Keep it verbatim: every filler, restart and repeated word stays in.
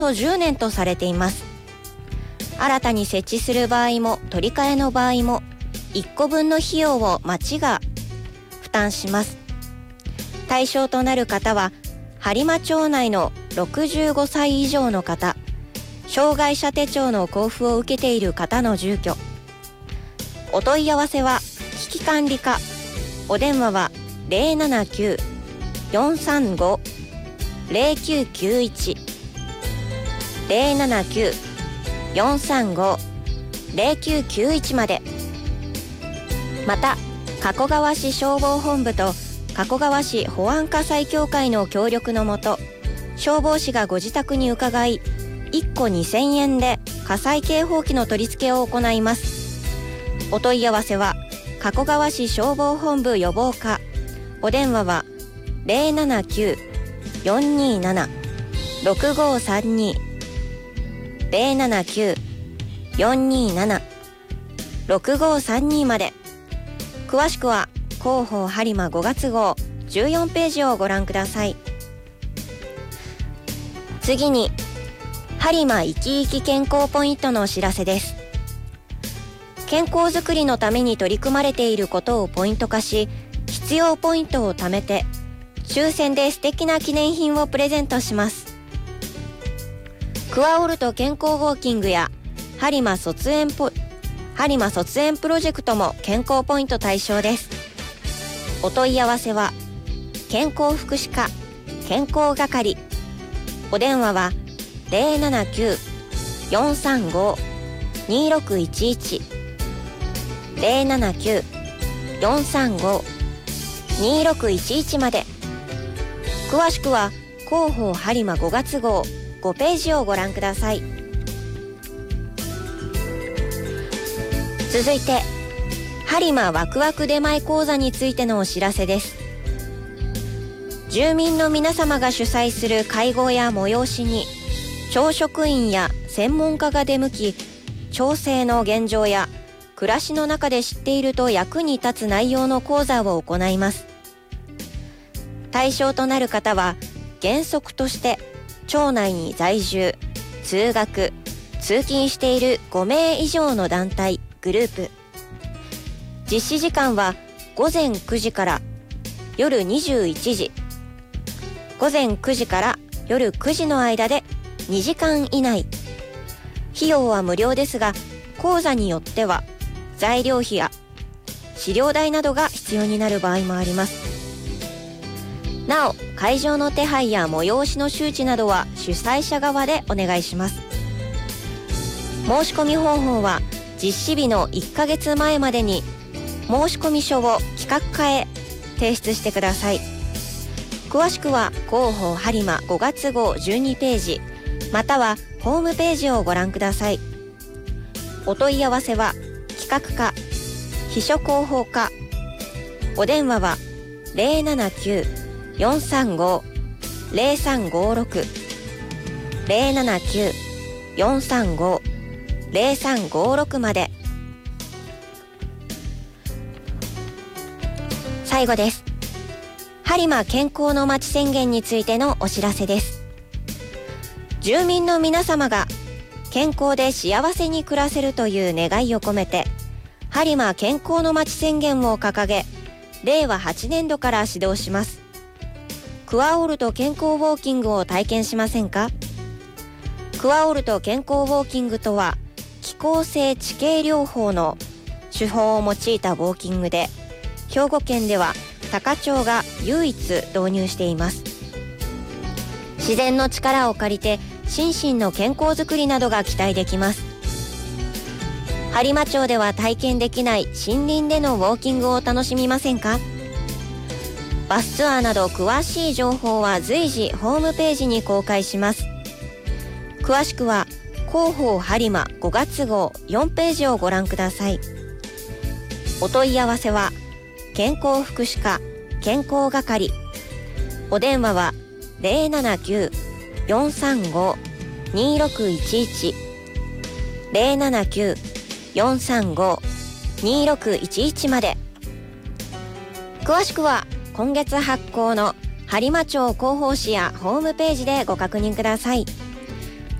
じゅうねんとされています。新たに設置する場合も取り替えの場合もいっこぶんの費用を町が負担します。対象となる方は播磨町内のろくじゅうごさい以上の方、障害者手帳の交付を受けている方の住居。お問い合わせは危機管理課。お電話は ゼロななきゅう よんさんご ゼロきゅうきゅういち ゼロななきゅう よんさんご ゼロきゅうきゅういちまで。また加古川市消防本部と加古川市保安火災協会の協力のもと、消防士がご自宅に伺いいっこにせんえんで火災警報器の取り付けを行います。お問い合わせは加古川市消防本部予防課。お電話は ゼロななきゅう よんにーなな ろくごさんに ゼロななきゅう よんにーなな ろくごさんにまで。詳しくは広報播磨ごがつ号じゅうよんページをご覧ください。次に播磨いきいき健康ポイントのお知らせです。健康づくりのために取り組まれていることをポイント化し、必要ポイントを貯めて抽選で素敵な記念品をプレゼントします。クワオルト健康ウォーキングや播磨卒園ポ播磨卒園プロジェクトも健康ポイント対象です。お問い合わせは健康福祉課健康係。お電話は ゼロななきゅう よんさんご にーろくいちいち ゼロななきゅう よんさんご にーろくいちいちまで。詳しくは広報播磨ごがつ号ごページをご覧ください。続いて播磨ワクワク出前講座についてのお知らせです。住民の皆様が主催する会合や催しに教職員や専門家が出向き、町政の現状や暮らしの中で知っていると役に立つ内容の講座を行います。対象となる方は原則として町内に在住、通学、通勤しているごめい以上の団体、グループ。実施時間はごぜんくじから夜にじゅういちじ、ごぜんくじから夜くじの間でにじかん以内。費用は無料ですが、講座によっては材料費や資料代などが必要になる場合もあります。なお、会場の手配や催しの周知などは主催者側でお願いします。申し込み方法は実施日のいっかげつまえまでに申込書を企画課へ提出してください。詳しくは広報播磨ごがつ号じゅうにページまたはホームページをご覧ください。お問い合わせは企画課、秘書広報課。お電話は ゼロななきゅう よんさんご ゼロさんごろく ゼロななきゅう よんさんご ゼロさんごろくまで。最後です。播磨健康のまち宣言についてのお知らせです。住民の皆様が健康で幸せに暮らせるという願いを込めて、播磨健康のまち宣言を掲げ、れいわはちねんどから始動します。クワオルト健康ウォーキングを体験しませんか？クワオルト健康ウォーキングとは、気候性地形療法の手法を用いたウォーキングで、兵庫県では高町が唯一導入しています。自然の力を借りて心身の健康づくりなどが期待できます。播磨町では体験できない森林でのウォーキングを楽しみませんか？バスツアーなど詳しい情報は随時ホームページに公開します。詳しくは広報播磨ごがつ号よんページをご覧ください。お問い合わせは健康福祉課健康係。お電話は ゼロななきゅう よんさんご にーろくいちいち ゼロななきゅう よんさんご にーろくいちいちまで。詳しくは今月発行の播磨町広報誌やホームページでご確認ください。